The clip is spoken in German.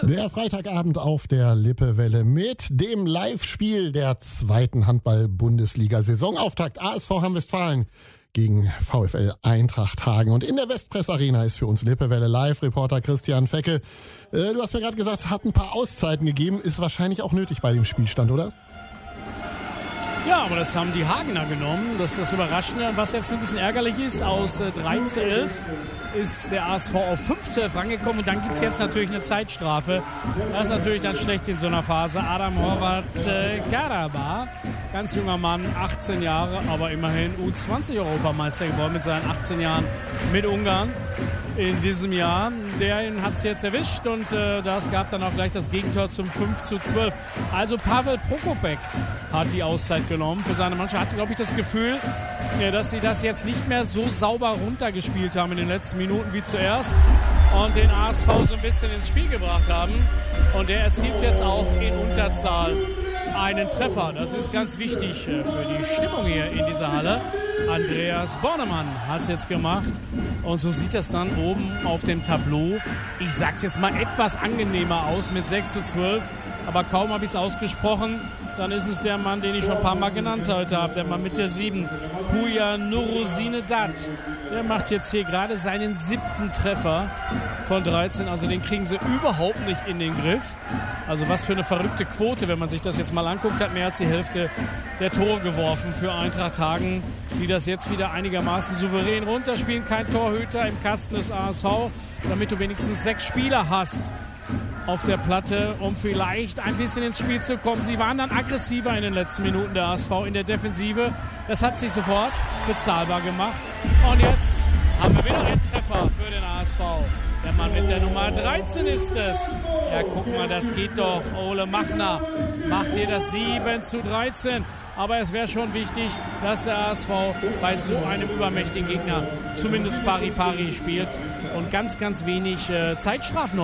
Der Freitagabend auf der Lippewelle mit dem Live-Spiel der zweiten Handball-Bundesliga-Saisonauftakt ASV Hamm-Westfalen gegen VfL Eintracht Hagen. Und in der Westpress Arena ist für uns Lippewelle Live-Reporter Christian Fecke. Du hast mir gerade gesagt, es hat ein paar Auszeiten gegeben. Ist wahrscheinlich auch nötig bei dem Spielstand, oder? Ja, aber das haben die Hagener genommen. Das ist das Überraschende. Was jetzt ein bisschen ärgerlich ist, aus 3:11 ist der ASV auf 5:12 rangekommen. Und dann gibt es jetzt natürlich eine Zeitstrafe. Das ist natürlich dann schlecht in so einer Phase. Adam Horvath Garaba, ganz junger Mann, 18 Jahre, aber immerhin U20-Europameister geworden mit seinen 18 Jahren mit Ungarn. In diesem Jahr, der hat es jetzt erwischt und das gab dann auch gleich das Gegentor zum 5:12. Also Pavel Prokopek hat die Auszeit genommen für seine Mannschaft. Hatte, glaube ich, das Gefühl, dass sie das jetzt nicht mehr so sauber runtergespielt haben in den letzten Minuten wie zuerst und den ASV so ein bisschen ins Spiel gebracht haben. Und der erzielt jetzt auch in Unterzahl einen Treffer. Das ist ganz wichtig für die Stimmung hier in dieser Halle. Andreas Bornemann hat es jetzt gemacht. Und so sieht das dann oben auf dem Tableau, ich sag's jetzt mal, etwas angenehmer aus mit 6:12. Aber kaum habe ich es ausgesprochen, dann ist es der Mann, den ich schon ein paar Mal genannt heute habe. Der Mann mit der 7, Puja Nuruzinedat. Der macht jetzt hier gerade seinen 7. Treffer von 13. Also den kriegen sie überhaupt nicht in den Griff. Also was für eine verrückte Quote, wenn man sich das jetzt mal anguckt, hat mehr als die Hälfte der Tore geworfen für Eintracht Hagen, die das jetzt wieder einigermaßen souverän runterspielen. Kein Torhüter im Kasten des ASV, damit du wenigstens 6 Spieler hast auf der Platte, um vielleicht ein bisschen ins Spiel zu kommen. Sie waren dann aggressiver in den letzten Minuten der ASV in der Defensive. Das hat sich sofort bezahlbar gemacht. Und jetzt haben wir wieder einen Treffer für den ASV. Der Mann mit der Nummer 13 ist es. Ja, guck mal, das geht doch. Ole Machner macht hier das 7:13. Aber es wäre schon wichtig, dass der ASV bei so einem übermächtigen Gegner zumindest pari-pari spielt und ganz, ganz wenig Zeitstrafen